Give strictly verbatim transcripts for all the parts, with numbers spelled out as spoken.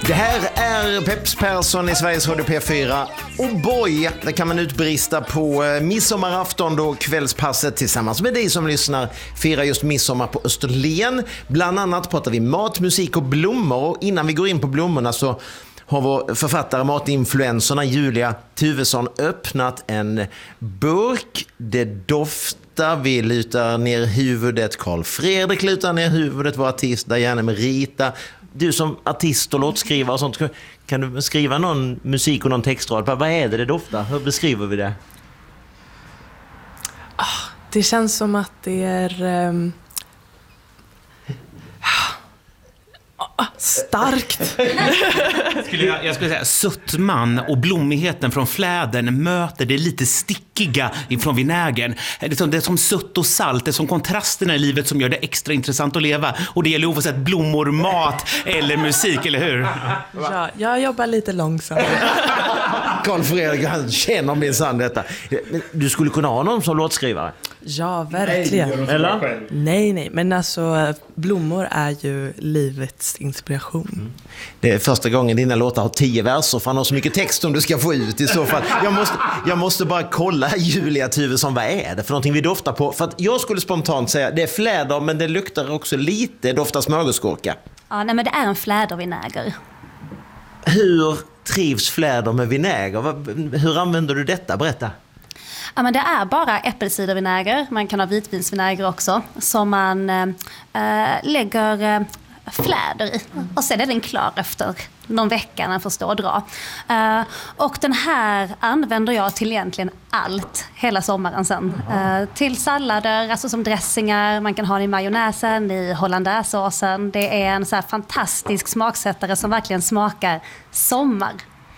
Det här är Peps Persson i Sveriges Radio P fyra. Och boy, det kan man utbrista på midsommarafton då kvällspasset tillsammans med dig som lyssnar firar just midsommar på Österlen. Bland annat pratar vi mat, musik och blommor. Och innan vi går in på blommorna så har vår författare, matinfluencerna Julia Tuvesson öppnat en burk. Det doftar, vi lutar ner huvudet. Carl Fredrik lutar ner huvudet, vår artist där gärna med Rita. Du som artist och låtskrivare och sånt, kan du skriva någon musik och någon textrad? Vad är det det doftar? Hur beskriver vi det? Det känns som att det är um... starkt. skulle jag, jag skulle säga sötman och blommigheten från flädern möter det lite stickiga ifrån vinägern. Det är, som, det är som sött och salt, det är som kontrasterna i livet som gör det extra intressant att leva. Och det gäller oavsett blommor, mat eller musik, eller hur? Ja, jag jobbar lite långsamt. Carl Fredrik, han känner minsann detta. Du skulle kunna ha någon som låtskrivare? Ja, verkligen. Eller? Nej, nej. Men alltså, blommor är ju livets inspiration. Mm. Det är första gången dina låtar har tio verser. För han har så mycket text som du ska få ut i så fall. Jag måste, jag måste bara kolla, Julia Tuvesson, vad är det för någonting vi doftar på? För att jag skulle spontant säga, det är fläder men det luktar också lite, doftar smörgåsgurka. Ja, nej men det är en flädervinäger. Hur trivs fläder med vinäger? Hur använder du detta? Berätta. Ja, men det är bara äppelcidervinäger. Man kan ha vitvinsvinäger också. Som man äh, lägger äh, fläder i. Och sen är den klar efter någon vecka när den får stå och dra. Äh, och den här använder jag till egentligen allt hela sommaren sen. Äh, till sallader, alltså som dressingar. Man kan ha den i majonnäsen, i hollandaisesåsen. Det är en så här fantastisk smaksättare som verkligen smakar sommar.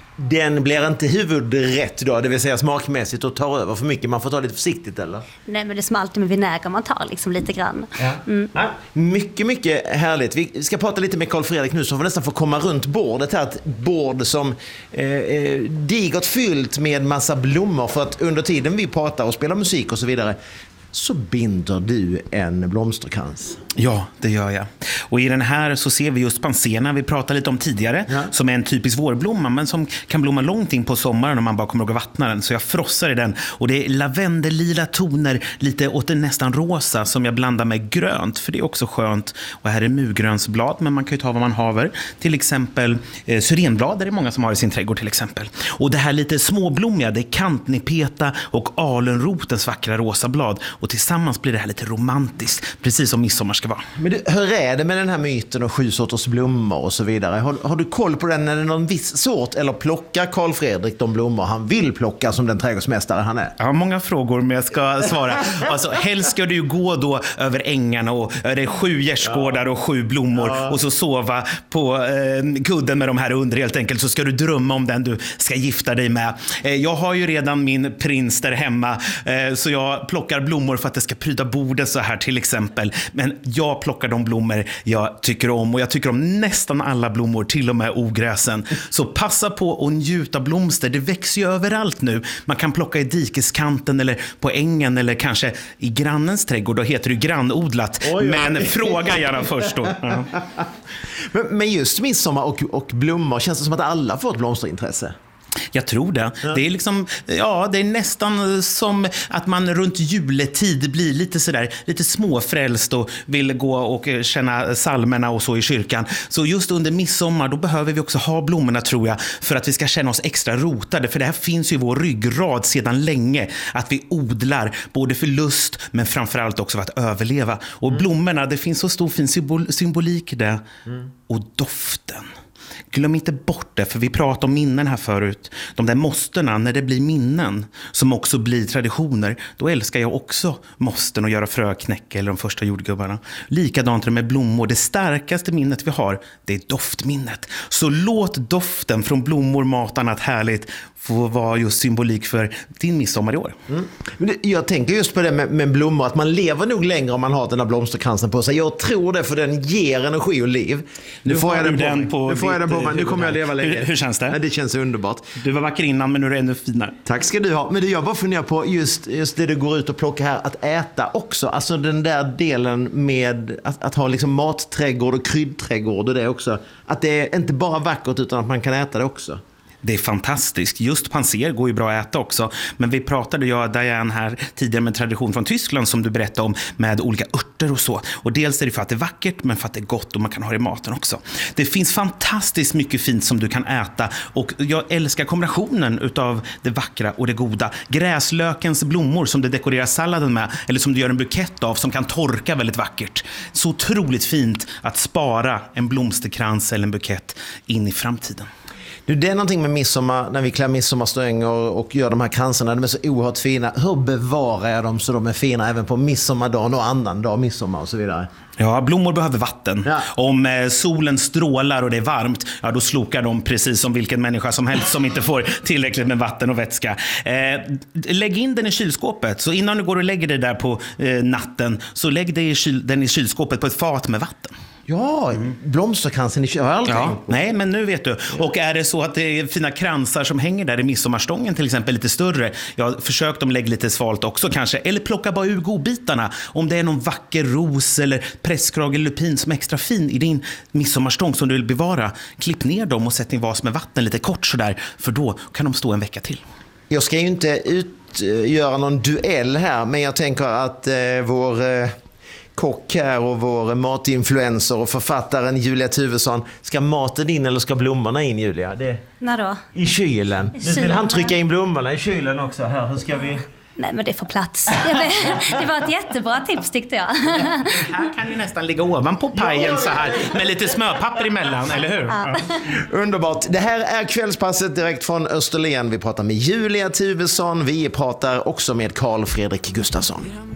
Den blir inte huvudrätt då, det vill säga smakmässigt, och tar över för mycket. Man får ta lite försiktigt, eller? Nej, men det är som alltid med vinäger, man tar liksom lite grann. Ja. Mm. Ja, mycket, mycket härligt. Vi ska prata lite med Carl Fredrik nu, så får vi nästan få komma runt bordet här. Ett bord som eh, är digert fyllt med massa blommor. För att under tiden vi pratar och spelar musik och så vidare, så binder du en blomsterkrans. Ja, det gör jag. Och i den här så ser vi just pansena vi pratade lite om tidigare, ja. Som är en typisk vårblomma men som kan blomma långt in på sommaren om man bara kommer att vattna den. Så jag frossar i den. Och det är lavendellila toner, lite åt det nästan rosa, som jag blandar med grönt, för det är också skönt. Och här är muggrönsblad, men man kan ju ta vad man haver. Till exempel eh, syrenblad, det är många som har i sin trädgård till exempel. Och det här lite småblommiga, det är kantnipeta och alunrotens vackra rosa blad. Och tillsammans blir det här lite romantiskt, precis som midsommar ska vara. Men du, hur är det med den här myten och sju sorters blommor och så vidare? Har, har du koll på den? Är det någon viss sort, eller plockar Carl Fredrik de blommor han vill plocka som den trädgårdsmästare han är? Jag har många frågor, men jag ska svara. Alltså, helst ska du ju gå då över ängarna och det är sju gärdsgårdar och sju blommor, ja. Och så sova på eh, kudden med de här under helt enkelt, så ska du drömma om den du ska gifta dig med. Eh, jag har ju redan min prins där hemma, eh, så jag plockar blommor för att det ska pryda bordet så här till exempel. Men jag plockar de blommor jag tycker om, och jag tycker om nästan alla blommor, till och med ogräsen. Så passa på att njuta blomster. Det växer ju överallt nu. Man kan plocka i dikeskanten eller på ängen eller kanske i grannens trädgård. Då heter det grannodlat. Oj, men oj. Fråga gärna först då. Ja. Men, men just midsommar och, och blommor, känns det som att alla får ett blomsterintresse? Jag tror det. Ja. Det är liksom, ja, det är nästan som att man runt juletid blir lite sådär, lite småfrälst och vill gå och känna salmerna och så i kyrkan. Så just under midsommar, då behöver vi också ha blommorna, tror jag, för att vi ska känna oss extra rotade. För det här finns ju i vår ryggrad sedan länge, att vi odlar både för lust men framförallt också för att överleva. Och mm. blommorna, det finns så stor fin symbol- symbolik i det. Mm. Och doften. Glöm inte bort det, för vi pratade om minnen här förut. De där måsterna, när det blir minnen som också blir traditioner, då älskar jag också måsten att göra fröknäcke eller de första jordgubbarna. Likadant med blommor. Det starkaste minnet vi har, det är doftminnet. Så låt doften från blommor, mat och annat härligt få vara just symbolik för din midsommar i år. Mm. Men det, jag tänker just på det med, med blommor, att man lever nog längre om man har den här blomsterkransen på sig. Jag tror det, för den ger energi och liv. Nu, nu får jag den på, den på Nu får jag den på mig. Nu kommer jag leva länge. Hur, hur känns det? Ja, det känns underbart. Du var vacker innan, men nu är du ännu finare. Tack ska du ha. Men det jag bara funderar på, just, just det du går ut och plockar här, att äta också. Alltså den där delen med att, att ha liksom matträdgård och kryddträdgård och det också. Att det är inte bara vackert utan att man kan äta det också. Det är fantastiskt. Just panser går ju bra att äta också. Men vi pratade, jag och Diane här tidigare, med tradition från Tyskland som du berättade om, med olika örter och så. Och dels är det för att det är vackert, men för att det är gott och man kan ha det i maten också. Det finns fantastiskt mycket fint som du kan äta. Och jag älskar kombinationen utav det vackra och det goda. Gräslökens blommor som du dekorerar salladen med, eller som du gör en bukett av, som kan torka väldigt vackert. Så otroligt fint att spara en blomsterkrans eller en bukett in i framtiden. Du, det är någonting med midsommar, när vi klär midsommarstränger och gör de här kransarna, de är så oerhört fina. Hur bevarar jag dem så de är fina även på midsommardagen och annan dag, midsommar och så vidare? Ja, blommor behöver vatten. Ja. Om eh, solen strålar och det är varmt, ja, då slokar de precis som vilken människa som helst som inte får tillräckligt med vatten och vätska. Eh, lägg in den i kylskåpet. Så innan du går och lägger dig där på eh, natten, så lägg det i kyl- den i kylskåpet på ett fat med vatten. Ja, blomsterkransen i kylskåpet. Ja, nej, men nu vet du. Och är det så att det är fina kransar som hänger där i midsommarstången till exempel, lite större, jag har försökt att lägga lite svalt också kanske, eller plocka bara ur godbitarna. Om det är någon vacker ros eller presskrage eller lupin som är extra fin i din midsommarstång som du vill bevara, klipp ner dem och sätt i en vas med vatten lite kort sådär, för då kan de stå en vecka till. Jag ska ju inte utgöra någon duell här, men jag tänker att eh, vår eh, kock här och vår matinfluencer och författaren Julia Tuvesson, ska maten in eller ska blommorna in, Julia? Det... När då? I kylen. Nu vill han trycka in blommorna i kylen också. Här, hur ska vi... Nej, men det får plats. Det var ett jättebra tips, tyckte jag. Här kan ju nästan ligga ovanpå pajen så här, med lite smörpapper emellan, eller hur? Ja. Underbart. Det här är Kvällspasset direkt från Österlen. Vi pratar med Julia Tuvesson. Vi pratar också med Carl Fredrik Gustafsson.